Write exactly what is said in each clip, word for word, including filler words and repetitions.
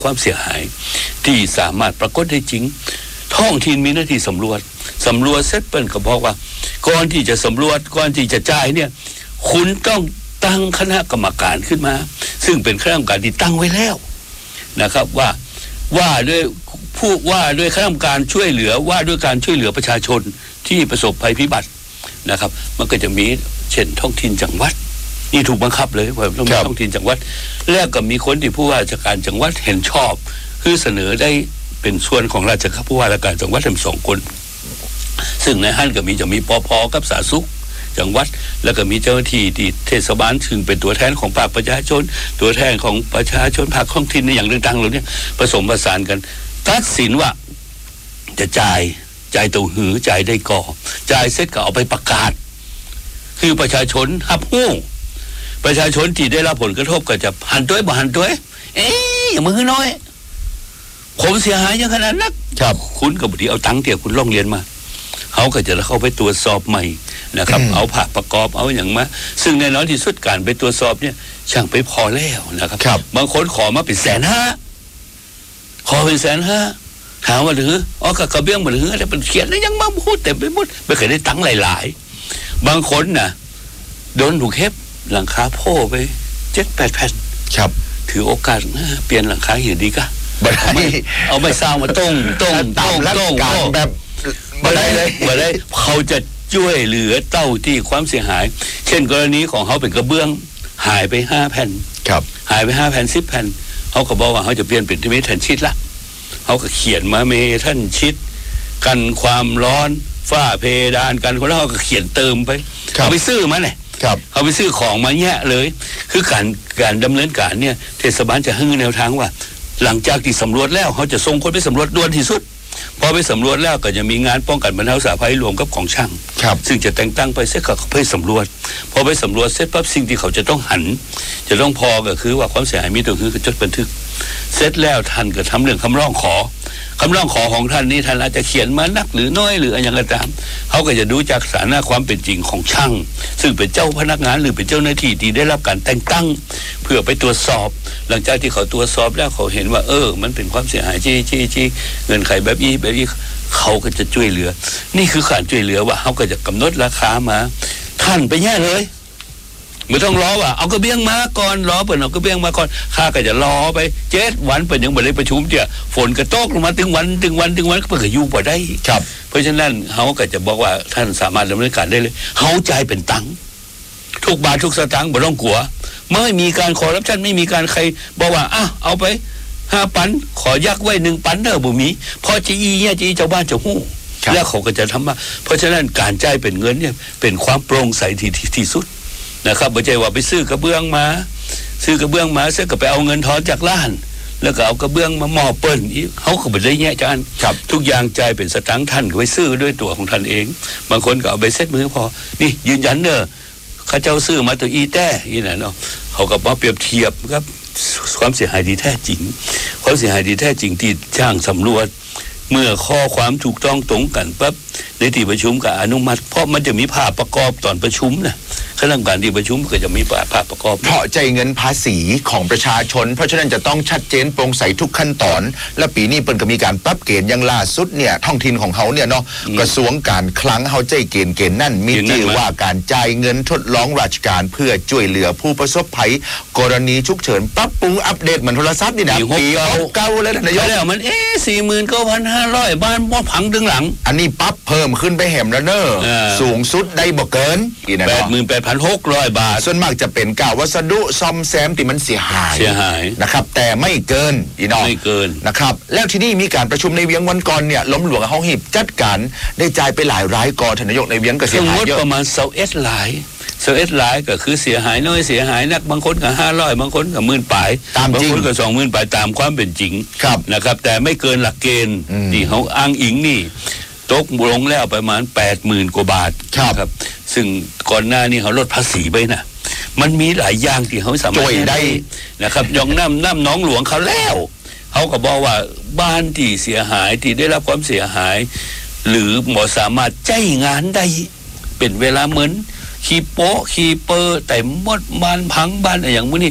ความเสียหายที่สามารถปรากฏได้จริงท้องถิ่นมีหน้าที่สำรวจสำรวจเสร็จเปิ้นก็บอกว่าก่อนที่จะสำรวจก่อนที่จะจ่ายเนี่ยคุณต้องตั้งคณะกรรมการขึ้นมาซึ่งเป็นคณะกรรมการที่ตั้งไว้แล้วนะครับว่าว่าด้วยผู้ว่าด้วยคณะกรรมการช่วยเหลือว่าด้วยการช่วยเหลือประชาชนที่ประสบภัยพิบัตินะครับมันก็จะมีเช่นท้องถิ่นจังหวัดนี่ถูกบังคับเลยว่าต้องมีท้องถิ่นจังหวัดแล้วก็มีคนที่ผู้ว่าราชการจังหวัดเห็นชอบคือเสนอได้เป็นส่วนของราชการผู้ว่าราชการจังหวัดทั้งสองคนซึ่งในฮั่นก็มีจะมีปภกับสาธารณสุขจังหวัดแล้วก็มีเจ้าหน้าที่ที่เทศบาลซึ่งเป็นตัวแทนของภาคประชาชนตัวแทนของประชาชนภาคท้องถิ่นในอย่างต่างๆเหล่านี้ผสมผสานกันตัดสินว่าจะจ่ายจ่ายตัวหือจ่ายได้ก่อจ่ายเสร็จก็เอาไปประกาศคือประชาชนรับรู้ประชาชนที่ได้รับผลกระทบก็จะหันตัวบ่หันตัวเอ๊ะอย่ามือน้อยผมเสียหายอย่างขนาดนั้นครับคุณก็บ่ดีเอาตังค์เตี่ยคุณร้องเรียนมาเขาก็จะเข้าไปตรวจสอบใหม่นะครับเอาภาพประกอบเอาอย่างมาซึ่งแน่นอนที่สุดการไปตรวจสอบเนี่ยช่างไปพอแล้วนะครับบางคนขอมาเป็นแสนห้าขอเป็นแสนห้าถามว่าหรืออ๋อกระเบื้องมาหรืออะไรเป็นเขียนแล้วยังมาพูดเต็มไปหมดไม่เคยได้ตังค์หลายๆบางคนน่ะโดนถูกเฮ็บหลังคาโพ่ไปเจ็ดแปดแผ่นครับถือโอกาสเปลี่ยนหลังคาอย่างดีก็เอาไม่เอาไม่สร้างมาต้งต้งต้งต้งแบบบ่ได้เลยบ่ได้เขาจะช่วยเหลือเต้าที่ความเสียหายเช่นกรณีของเขาเป็นกระเบื้องหายไปห้าแผ่นครับหายไปห้าแผ่นสิบแผ่นเขาก็บอกว่าเขาจะเปลี่ยนเป็นเมทัลชีทละเขาก็เขียนมาเมทัลชีทกันความร้อนฝ้าเพดานกันคนแล้วเขาก็เขียนเติมไปเอาไปซื้อมาเนี่ยเอาไปซื้อของมาแยะเลยคือการการดำเนินการเนี่ยเทศบาลจะให้แนวทางว่าหลังจากที่สำรวจแล้วเขาจะส่งคนไปสำรวจด่วนที่สุดพอไปสำรวจแล้วก็จะมีงานป้องกันบรรเทาสาธารณภัยรวมกับของช่างซึ่งจะแต่งตั้งไปเสร็จก็ไปสำรวจพอไปสำรวจเสร็จปั๊บสิ่งที่เขาจะต้องหันจะต้องพอก็คือว่าความเสียหายมีตัวคือจดบันทึกเสร็จแล้วท่านก็ทำเรื่องคำร้องขอคำร้องขอของท่านนี้ท่านอาจจะเขียนมานักหรือน้อยหรืออะไรอย่างก็ตามเขาก็จะดูจากสถานะความเป็นจริงของช่างซึ่งเป็นเจ้าพนักงานหรือเป็นเจ้าหน้าที่ที่ได้รับการแต่งตั้งเพื่อไปตรวจสอบหลังจากที่เขาตรวจสอบแล้วเขาเห็นว่าเออมันเป็นความเสียหายที่ที่ที่เงินไขแบบนี้แบบนี้เขาก็จะช่วยเหลือนี่คือการช่วยเหลือว่าเขาก็จะกำหนดราคามาท่านไปแย่เลยไม่ต้องรอว่าเอากระเบื้องมาก่อนรอเปิดเอากระเบื้องมาก่อนข้าก็จะรอไปเจ็ดวันเป็นยังไม่ได้ประชุมเดี๋ยวฝนก็ตกลงมาถึงวันถึงวันถึงวันก็เปิดอยู่บ่ได้ครับเพราะฉะนั้นเขาก็จะบอกว่าท่านสามารถดำเนินการได้เลยเขาจ่ายเป็นตังค์ทุกบาททุกสตางค์ไม่ต้องกลัวไม่มีการคอร์รัปชันไม่มีการใครบอกว่าอ่ะเอาไปห้าปันขอยักไว้หนึ่งปันเด้อบ่มีพอจะอีเนี่ยจะอีเจ้าบ้านจะหู้แล้วเขาก็จะทำมาเพราะฉะนั้นการจ่ายเป็นเงินเนี่ยเป็นความโปร่งใสที่ที่สุดนะครับไม่ใช่ว่าไปซื้อกระเบื้องมาซื้อกระเบื้องมาเสร็จก็ไปเอาเงินทอนจากร้านแล้วก็เอากระเบื้องมามอบเปิ้ลอีกเขาก็ไม่ได้แย่จานทุกอย่างจ่ายเป็นสตางค์ท่านก็ไปซื้อด้วยตัวของท่านเองบางคนก็เอาไปเซ็ตมือพอนี่ยืนยันเนอะข้าเจ้าซื้อมาตัวอีแต้อีนั่นเนาะเขาก็มาเปรียบเทียบครับความเสียหายที่แท้จริงความเสียหายที่แท้จริงที่ช่างสำรวจเมื่อข้อความถูกต้องตรงกันปั๊บในที่ประชุมกับอนุมัติเพราะมันจะมีภาพประกอบตอนประชุมนะคณะกรรมการที่ประชุมก็จะมีภาพประกอบเพราะใจเงินภาษีของประชาชนเพราะฉะนั้นจะต้องชัดเจนโปร่งใสทุกขั้นตอนและปีนี้เปิ้นก็มีการปรับเกณฑ์อย่างล่าสุดเนี่ยท้องถิ่นของเขาเนี่ยเนาะกระทรวงการคลังเขาใจเกณฑ์เกณฑ์นั่นมีชื่อว่าการจ่ายเงินทดลองราชการเพื่อช่วยเหลือผู้ประสบภัยกรณีฉุกเฉินปรับปรุงอัปเดตเหมือนโทรศัพท์นี่นะปีเก่าแล้วนายกแล้วมันเอ๊ะ สี่หมื่นเก้าพันห้าร้อย บ้านบ่พังดึงหลังอันนี้ปรับเพิ่มขึ้นไปแหมแล้วเนอะสูงสุดได้บ่เกินแปดหมื่นแปดพันหกร้อย บาทส่วนมากจะเป็นกาววัสดุซ่อมแซมที่มันเสียหายเสียหายนะครับแต่ไม่เกินอีน้องไม่เกินนะครับแล้วที่นี่มีการประชุมในเวียงวันก่อนเนี่ยล้มหลวงเฮาหีบจัดการได้จ่ายไปหลายรายก่อนท่านนายกในเวียงก็เสียหายเยอะประมาณยี่สิบเอ็ดหลายยี่สิบเอ็ดหลายก็คือเสียหายน้อยเสียหายนักบางคนก็ห้าร้อยบางคนก็หมื่นปลายตามจริงบางคนก็สองหมื่นปลายตามความเป็นจริงนะครับแต่ไม่เกินหลักเกณฑ์ที่เขาอ้างอิงนี่ตกลงแล้วประมาณ แปดหมื่น กว่าบาทครับซึ่งก่อนหน้านี้เขาลดภาษีไปนะมันมีหลายอย่างที่เขาสามารถช่วยได้นะครับยองน้ำน้ำน้องหลวงเขาแล้วเขาก็บอกว่าบ้านที่เสียหายที่ได้รับความเสียหายหรือหมอสามารถใช้งานได้เป็นเวลาเหมือนขี้โป๊ะขี้เปอร์แต่มดบ้านพังบ้านอะไรอย่างพวกนี้ท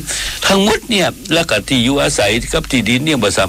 ทั้งหมดเนี่ยแล้วก็ที่อยู่อาศัยกับที่ดินเนี่ยบ่สามารถ